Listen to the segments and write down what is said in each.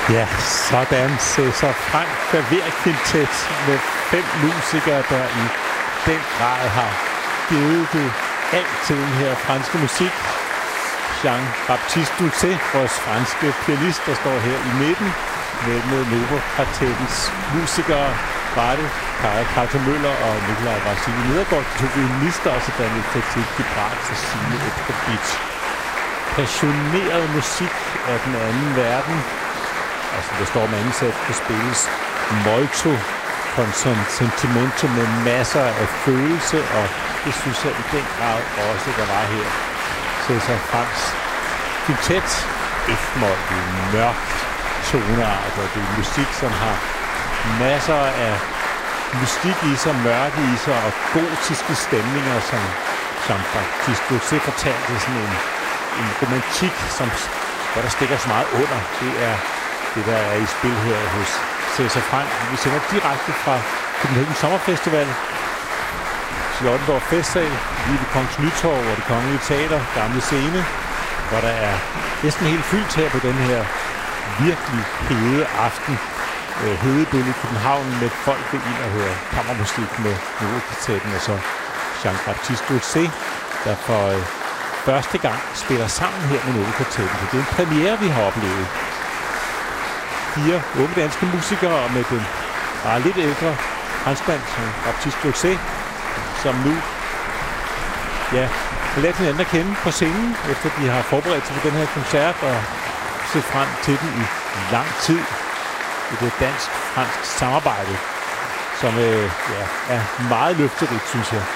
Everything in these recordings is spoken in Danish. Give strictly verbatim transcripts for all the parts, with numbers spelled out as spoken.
Ja, sådan Cæsar Frank klaverkvintet med fem musikere, der i den grad har givet det alt til den her franske musik. Jean-Baptiste Dolcet, vores franske pianist, der står her i midten, med, med Novo Kvartettens musikere, var det Kaja Karto Møller og Nikolaj Varsili Nedergaard, de to violinister, og så Daniel Fatik Gibrat og Signe Edgaard. Passioneret musik af den anden verden. Altså, der står med ansat på spilles molto con sentimento med masser af følelse, og det synes jeg i den grad også, der var her. Cæsar Franks kvintet, F-mol, det er mørk toneart, og det er musik, som har masser af mystik i sig, mørke i sig, og gotiske stemninger, som Jean-Baptiste Dolcet fortalte, sådan en, en romantik, som, hvor der stikker så meget under. Det er det, der er i spil her hos Cæsar Frank. Vi sender direkte fra København Sommerfestival, Charlottenborg Festsal, lige ved Kongens Nytorv og Det Kongelige Teater, Gamle Scene, hvor der er næsten helt fyldt her på den her virkelig hede aften. Øh, hedebølge i København med folk ved ind og høre kammermusik med Novo Kvartetten og så Jean-Baptiste Dolcet, der for øh, første gang spiller sammen her med Novo Kvartetten. Så det er en premiere, vi har oplevet. Fire unge danske musikere med den bare lidt ældre franskmand, Jean-Baptiste Dolcet, som nu ja, har lært hinanden at kende på scenen, efter de har forberedt sig på den her koncert og set frem til den i lang tid. I det dansk-fransk samarbejde, som øh, ja, er meget løfterigt, synes jeg.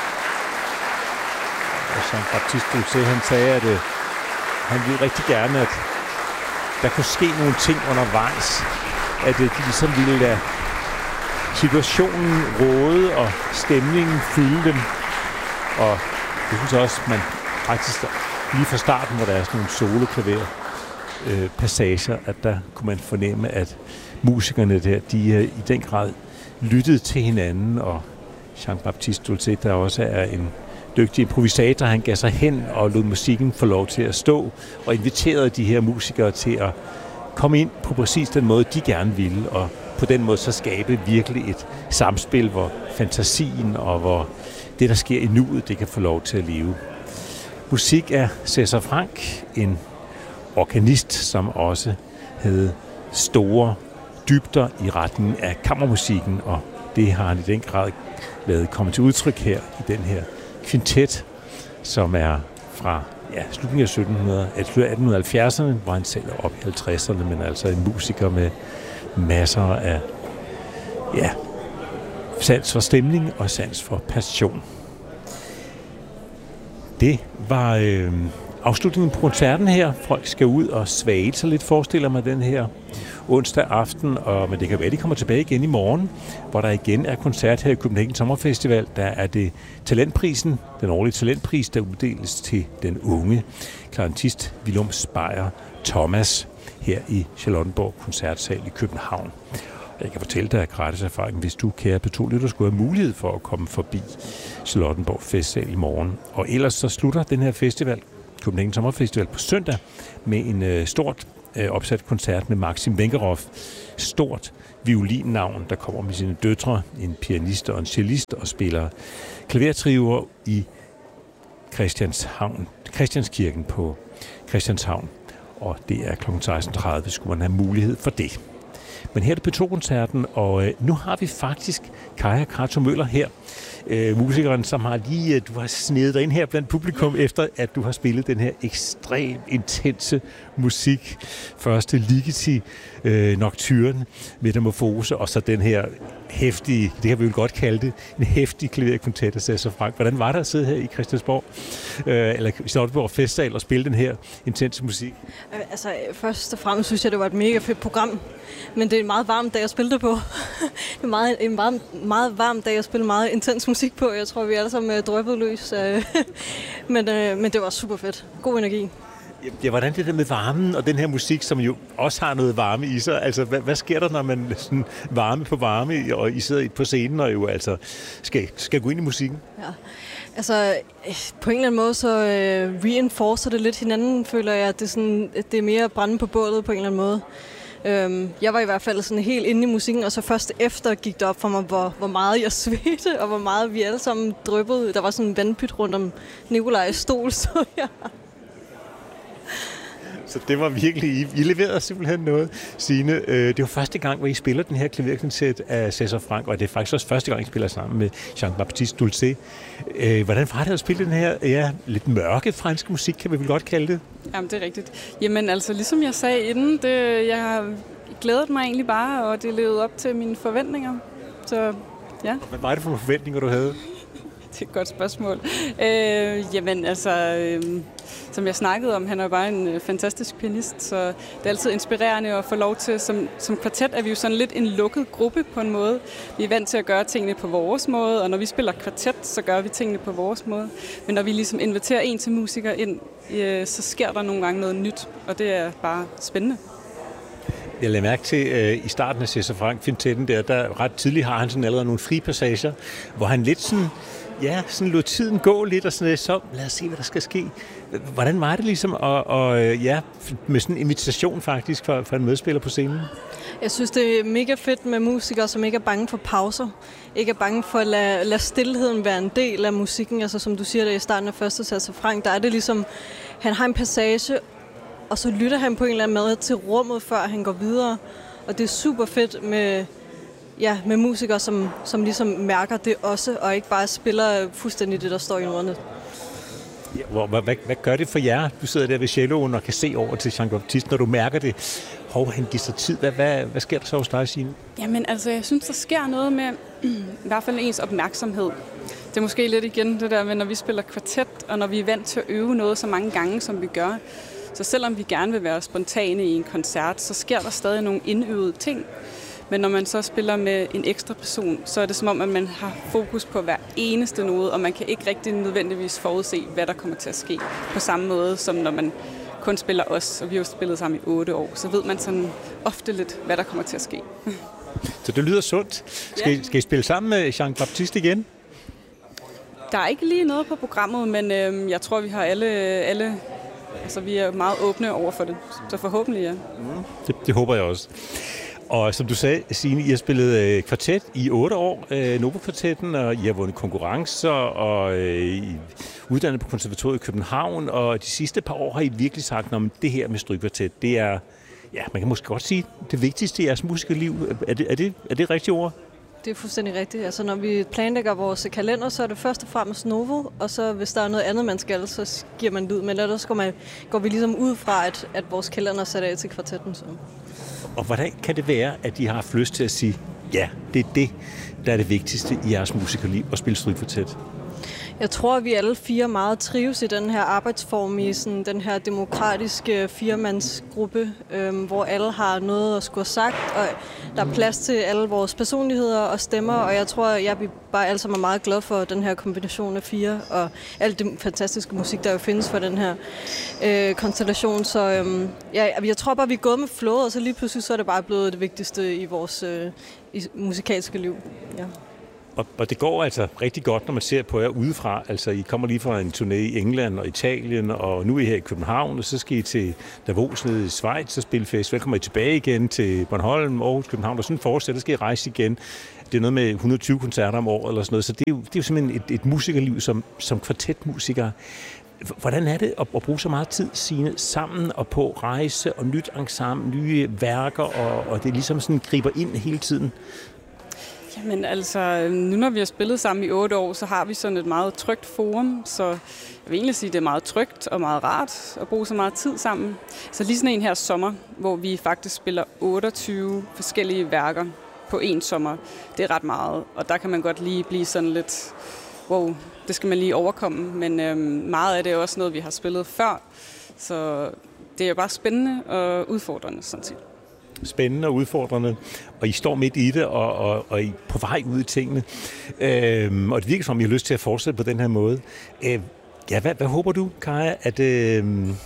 Og Jean-Baptiste Dolcet, han sagde, at øh, han ville rigtig gerne, at der kunne ske nogle ting undervejs, at øh, de ligesom ville lade situationen råde og stemningen fylde dem. Og jeg synes også, man faktisk lige fra starten, hvor der er sådan nogle soloklaver øh, passager, at der kunne man fornemme, at musikerne der, de uh, i den grad lyttede til hinanden, og Jean-Baptiste Dolcet, der også er en dygtig improvisator, han gav sig hen og lod musikken få lov til at stå, og inviterede de her musikere til at komme ind på præcis den måde, de gerne ville, og på den måde så skabe virkelig et samspil, hvor fantasien og hvor det, der sker i nuet, det kan få lov til at leve. Musik af Cæsar Frank, en organist, som også havde store dybder i retningen af kammermusikken, og det har han i den grad lavet komme til udtryk her i den her kvintet, som er fra ja, slutningen af syttenhundrede, atten halvfjerdserne, hvor han selv er op i halvtredserne, men altså en musiker med masser af ja, sans for stemning og sans for passion. Det var øh, afslutningen på koncerten her. Folk skal ud og svage sig lidt, forestiller mig, den her onsdag aften, og, men det kan være, at de kommer tilbage igen i morgen, hvor der igen er koncert her i København Sommerfestival. Der er det talentprisen, den årlige talentpris, der uddeles til den unge klarinettist Willum Speyer Thomas her i Charlottenborg Koncertsal i København. Jeg kan fortælle dig af gratis erfaring, hvis du, kære P to lytter, skulle have mulighed for at komme forbi Charlottenborg Festsal i morgen. Og ellers så slutter den her festival, København Sommerfestival, på søndag med en øh, stort øh, opsat koncert med Maxim Vengerov. Stort violinnavn, der kommer med sine døtre, en pianist og en cellist, og spiller klavertrioer i Christianshavn, Christianskirken på Christianshavn. Og det er klokken seksten tredive, skulle man have mulighed for det. Men her er det P to-koncerten, og øh, nu har vi faktisk Kaja Karto Møller her, øh, musikeren, som har lige, øh, du har snedet dig ind her blandt publikum, efter at du har spillet den her ekstremt intense musik. Første Ligeti, øh, Nocturne, Metamorfose, og så den her heftige, det kan vi jo godt kalde det, en heftig klaverkvintet af Cæsar Frank. Hvordan var det at sidde her i Christiansborg, øh, eller i Charlottenborg Festsal og spille den her intense musik? Altså, først og fremmest synes jeg, det var et mega fedt program, men det er en meget varm dag at spille det på. Det er meget, en varm, meget varm dag at spille meget intens musik på. Jeg tror, vi alle sammen er dryppet løs. men, men det var super fedt. God energi. Ja, hvordan det der med varmen og den her musik, som jo også har noget varme i sig? Altså, hvad, hvad sker der, når man sådan varme på varme, og I sidder på scenen og jo altså skal, skal gå ind i musikken? Ja, altså på en eller anden måde så uh, reinforcer det lidt hinanden, føler jeg, at det er, sådan, at det er mere brænde på bålet på en eller anden måde. Øhm, jeg var i hvert fald sådan helt inde i musikken, og så først efter gik det op for mig, hvor, hvor meget jeg svedte, og hvor meget vi alle sammen dryppede. Der var sådan en vandpyt rundt om Nikolajs stol, så jeg... Så det var virkelig, I, I leverede simpelthen noget, Signe. Øh, det var første gang, hvor I spiller den her klaverkvintet af César Franck, og det er faktisk også første gang, I spiller sammen med Jean-Baptiste Dolcet. Øh, hvordan var det at spille den her ja, lidt mørke franske musik, kan vi vel godt kalde det? Jamen, det er rigtigt. Jamen, altså, ligesom jeg sagde inden, det, jeg har glædet mig egentlig bare, og det levede op til mine forventninger. Så, ja. Hvad var det for nogle forventninger, du havde? Det er et godt spørgsmål. Øh, jamen, altså... Øh, Som jeg snakkede om, han er bare en fantastisk pianist, så det er altid inspirerende at få lov til. Som, som kvartet er vi jo sådan lidt en lukket gruppe på en måde. Vi er vant til at gøre tingene på vores måde, og når vi spiller kvartet, så gør vi tingene på vores måde. Men når vi ligesom inviterer en til musiker ind, øh, så sker der nogle gange noget nyt, og det er bare spændende. Jeg lader mærke til, øh, i starten af César Franck-kvintetten der, der ret tidligt har han sådan allerede nogle frie passager, hvor han lidt sådan... Ja, sådan lod tiden gå lidt og sådan, så lad os se, hvad der skal ske. Hvordan var det ligesom at, og, ja, med sådan en invitation faktisk for, for en medspiller på scenen? Jeg synes, det er mega fedt med musikere, som ikke er bange for pauser. Ikke er bange for at lade, lade stillheden være en del af musikken. Altså som du siger det i starten af første César Franck, der er det ligesom, han har en passage, og så lytter han på en eller anden måde til rummet, før han går videre. Og det er super fedt med... Ja, med musikere, som, som ligesom mærker det også, og ikke bare spiller fuldstændig det, der står i noterne. Ja, hvad, hvad, hvad gør det for jer? Du sidder der ved celloen og kan se over til Jean-Baptiste, når du mærker det. Hov, han giver sig tid. Hvad, hvad, hvad sker der så hos dig, Signe? Jamen, altså, jeg synes, der sker noget med i hvert fald ens opmærksomhed. Det er måske lidt igen det der med, når vi spiller kvartet, og når vi er vant til at øve noget så mange gange, som vi gør. Så selvom vi gerne vil være spontane i en koncert, så sker der stadig nogle indøvede ting. Men når man så spiller med en ekstra person, så er det som om, at man har fokus på hver eneste note, og man kan ikke rigtig nødvendigvis forudse, hvad der kommer til at ske. På samme måde som når man kun spiller os, og vi har jo spillet sammen i otte år, så ved man sådan ofte lidt, hvad der kommer til at ske. Så det lyder sundt. Skal, ja. I, skal I spille sammen med Jean-Baptiste igen? Der er ikke lige noget på programmet, men øh, jeg tror, vi har alle... alle altså, vi er meget åbne over for det, så forhåbentlig ja. Mm, det, det håber jeg også. Og som du sagde, Signe, I har spillet øh, kvartet i otte år, øh, Nova-kvartetten, og I har vundet konkurrencer og øh, uddannet på konservatoriet i København, og de sidste par år har I virkelig sagt, at det her med strygkvartet, det er, ja, man kan måske godt sige, det vigtigste i jeres musikerliv. Er det, er det, er det rigtigt ord? Det er fuldstændig rigtigt. Altså, når vi planlægger vores kalender, så er det først og fremmest Novo, og så hvis der er noget andet, man skal, så giver man lyd. Men ellers går, man, går vi ligesom ud fra, at, at vores kalender er sat af til kvartetten. Så. Og hvordan kan det være, at de har haft lyst til at sige, ja, det er det, der er det vigtigste i jeres musikerliv, at spille strygkvartet? Jeg tror, at vi alle fire meget trives i den her arbejdsform, i sådan, den her demokratiske firemandsgruppe, øhm, hvor alle har noget at skulle have sagt, og der er plads til alle vores personligheder og stemmer, og jeg tror, at jeg bare alle sammen er meget glad for den her kombination af fire, og alt det fantastiske musik, der jo findes for den her øh, konstellation. Så øhm, ja, jeg tror bare, vi er gået med flowet, og så lige pludselig så er det bare blevet det vigtigste i vores øh, i musikalske liv. Ja. Og, og det går altså rigtig godt, når man ser på jer udefra. Altså, I kommer lige fra en turné i England og Italien, og nu er I her i København, og så skal I til Davos nede i Schweiz og spille festival. Kommer I tilbage igen til Bornholm, Aarhus, København, og sådan fortsætter, skal I rejse igen. Det er noget med et hundrede og tyve koncerter om året eller sådan noget, så det er jo, det er jo simpelthen et, et musikerliv som, som kvartetmusiker. Hvordan er det at, at bruge så meget tid, Signe, sammen og på rejse og nyt ensemble, nye værker, og, og det ligesom sådan griber ind hele tiden? Jamen altså, nu når vi har spillet sammen i otte år, så har vi sådan et meget trygt forum, så jeg vil egentlig sige, at det er meget trygt og meget rart at bruge så meget tid sammen. Så lige sådan en her sommer, hvor vi faktisk spiller otteogtyve forskellige værker på en sommer, det er ret meget, og der kan man godt lige blive sådan lidt, wow, det skal man lige overkomme, men øhm, meget af det er også noget, vi har spillet før, så det er jo bare spændende og udfordrende sådan set. Spændende og udfordrende, og I står midt i det, og, og, og I er på vej ud i tingene. Øhm, og det virker som, I har lyst til at fortsætte på den her måde. Øh, ja, hvad, hvad håber du, Kaja, at, øh,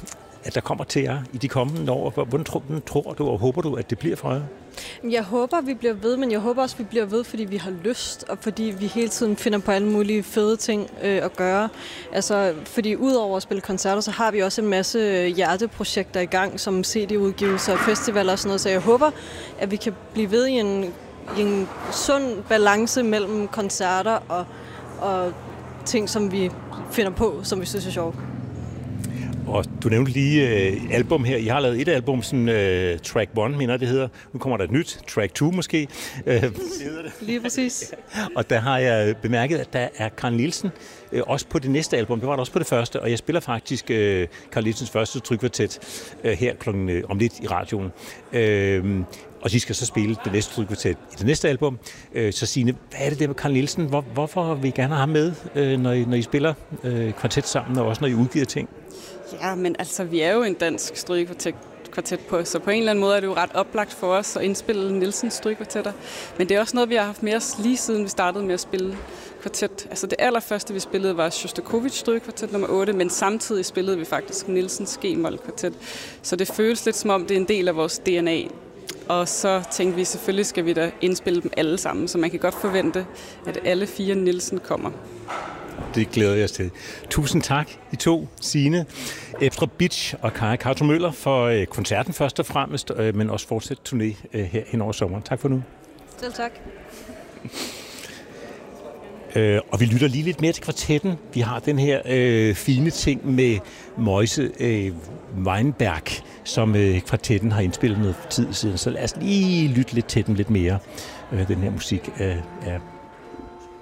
at der kommer til jer i de kommende år? Hvordan tror, tror du og håber du, at det bliver for jer? Jeg håber, vi bliver ved, men jeg håber også, vi bliver ved, fordi vi har lyst, og fordi vi hele tiden finder på alle mulige fede ting øh, at gøre. Altså, fordi udover at spille koncerter, så har vi også en masse hjerteprojekter i gang, som C D-udgivelser og festivaler og sådan noget, så jeg håber, at vi kan blive ved i en, i en sund balance mellem koncerter og, og ting, som vi finder på, som vi synes er sjovt. Og du nævnte lige øh, album her. I har lavet et album, sådan øh, track one, mener det hedder. Nu kommer der et nyt, track two måske. Øh, lige præcis. Og der har jeg bemærket, at der er Carl Nielsen øh, også på det næste album. Det var der også på det første, og jeg spiller faktisk øh, Carl Nielsens første strygkvartet øh, her klokken øh, om lidt i radioen. Øh, og de skal så spille det næste strygkvartet i det næste album. Øh, så Signe, hvad er det der med Carl Nielsen? Hvor, hvorfor vil I gerne have ham med, øh, når, I, når I spiller øh, kvartet sammen, og også når I udgiver ting? Ja, men altså, vi er jo en dansk strygekvartet kvartet på, så på en eller anden måde er det jo ret oplagt for os at indspille Nielsens strygekvartetter. Men det er også noget, vi har haft med os lige siden vi startede med at spille kvartet. Altså det allerførste, vi spillede, var Sjostakovitj strygekvartet nummer otte, men samtidig spillede vi faktisk Nielsens G-mol kvartet. Så det føles lidt som om, det er en del af vores D N A. Og så tænkte vi, selvfølgelig skal vi da indspille dem alle sammen, så man kan godt forvente, at alle fire Nielsen kommer. Det glæder jeg os til. Tusind tak, I to, Signe Ebstrup Bitsch og Kaja Kauto Møller, for koncerten først og fremmest, men også fortsat turné her hen over sommeren. Tak for nu. Selv tak. Øh, og vi lytter lige lidt mere til kvartetten. Vi har den her øh, fine ting med Moise øh, Weinberg, som øh, kvartetten har indspillet noget tid siden. Så lad os lige lytte lidt til den lidt mere, øh, den her musik. Øh, ja.